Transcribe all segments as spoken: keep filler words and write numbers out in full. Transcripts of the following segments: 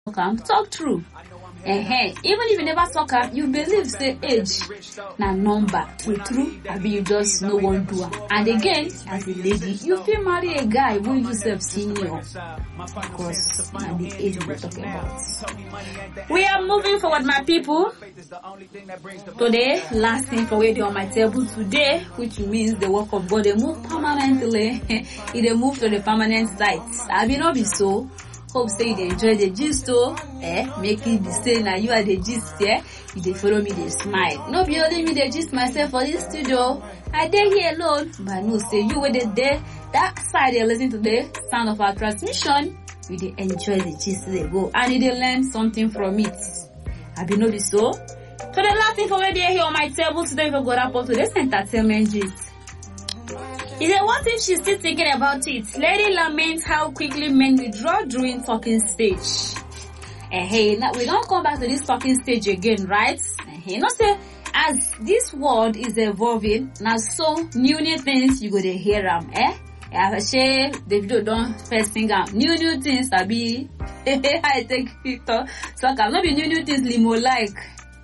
am, talk true. Uh-huh. Even if you never talk am, you believe say age na number. True true, abi you just no one do am. And again, as a lady, you fit marry a guy who you self senior, because na the age we talk about. We are moving forward, my people. Today, last thing for where they on my table today, which means the work of God they move permanently. It they move to the permanent site. I will not be so. Hope say they enjoy the gist too. Eh, make it be say now you are the gist here. If they follow me, they smile. No be only me they gist myself for this studio. I dey here alone, but no say you with the there that side they listen to the sound of our transmission. We they enjoy the gist they go and they learn something from it. I be no be so. So the last thing for where they here on my table today, we go up to this entertainment gist. He said, what if she's still thinking about it? Lady laments how quickly men withdraw during talking stage. Uh, hey, now we don't come back to this talking stage again, right? Uh, hey, not say as this world is evolving, now so new new things you go to hear them, eh? I say the video don't first sing out new new things. I be I take picture, so I can not be new new things limo like.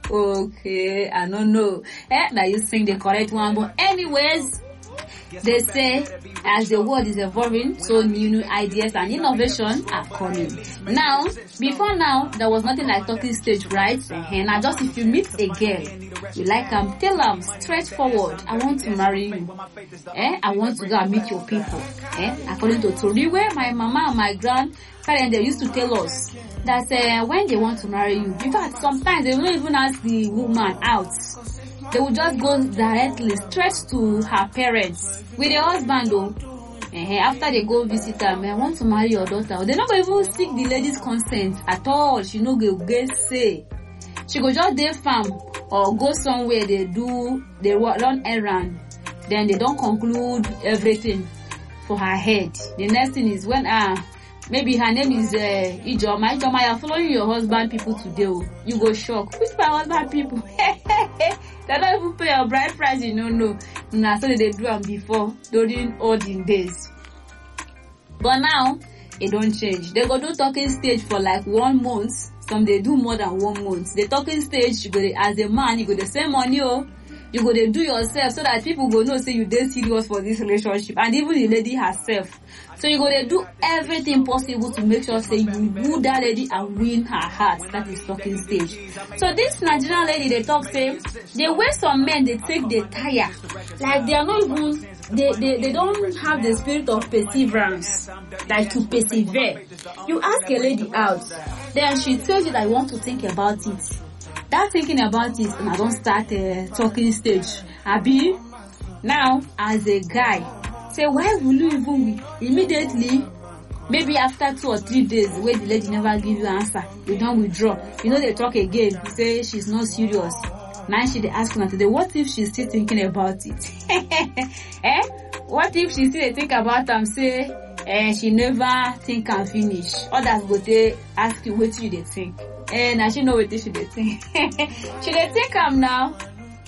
Okay, I don't know. Eh, now you sing the correct one, but anyways. They say as the world is evolving, so new new ideas and innovation are coming. Now, before now, there was nothing like talking stage, right? And now just if you meet a girl, you like them, tell them straightforward, I want to marry you. Eh? I want to go and meet your people. Eh? According to Tori, where my mama and my grandparents, they used to tell us that uh, when they want to marry you, in fact, sometimes they don't even ask the woman out. They will just go directly straight to her parents with the husband though. Uh, after they go visit her, I want to marry your daughter. They not even seek the lady's consent at all. She no go get say. She go just dey farm or go somewhere they do they run errand. Then they don't conclude everything for her head. The next thing is when ah uh, maybe her name is uh, Ijoma. Ijoma, you're following your husband people today. You go shock. Which my husband people? They don't even pay your bride price, you know, no. Nah, so they do them before, during olden days. But now, it don't change. They go do talking stage for like one month. Some they do more than one month. The talking stage, you go to, as a man, you go to save money, oh. You go to do yourself so that people go know say you dey serious for this relationship. And even the lady herself. So you go to do everything possible to make sure say you woo that lady and win her heart. That is talking stage. So this Nigerian lady, they talk say, the way some men, they take the tire. Like they are not even, they, they, they don't have the spirit of perseverance. Like to persevere. You ask a lady out, then she tells you that you want to think about it. That thinking about it, and I don't start a uh, talking stage. Abi, now as a guy, say why will you even immediately, maybe after two or three days, where the lady never give you answer, you don't withdraw. You know they talk again. You say she's not serious. Now she they ask her today, what if she's still thinking about it? Eh? What if she still think about them? Say, eh, she never think and finish. Others go they ask you what you they think. And now she know what she dey think. She dey think am now.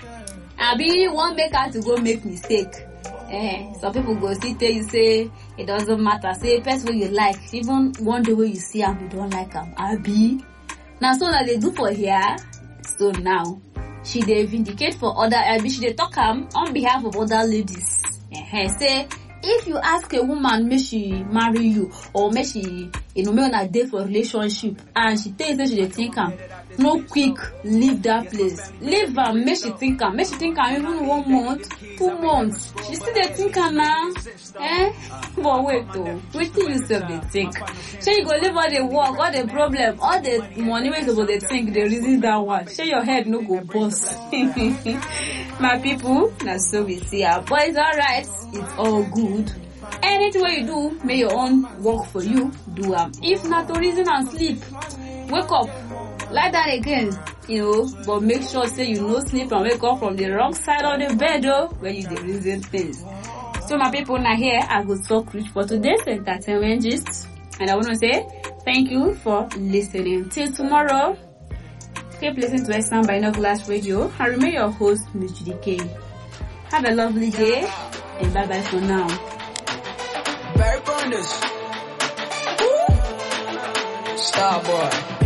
I be one make her to go make mistake. Eh, some people go still tell you say it doesn't matter. Say person you like, even one day when you see am you don't like am. I be now so that they do for here. So now she dey vindicate for other. I be she dey talk am on behalf of other ladies. Eh, say if you ask a woman may she marry you or may she you know may on a date for relationship and she tells you she dey think am, no quick leave that place. Leave am, may she think am, may she think am even one month, two months. She still dey think am now. Eh? But wait though, wetin you sef dey think? Shey you go leave all the work, all the problem, all the money wey you suppose dey think, dey reason that one. Shey your head no go burst. My people, na so we see her. But it's alright, it's all good. Anything you do, may your own work for you, do am. Um, if not to reason and sleep, wake up, lie down again, you know, but make sure say you no sleep and wake up from the wrong side of the bed though, when you dey reason things. So my people, now here I go talk rich for today's entertainment gist. And I want to say thank you for listening. Till tomorrow, keep listening to Esan Binoculars Radio. I remain your host, Miss Judy K. Have a lovely day and bye bye for now. Star boy.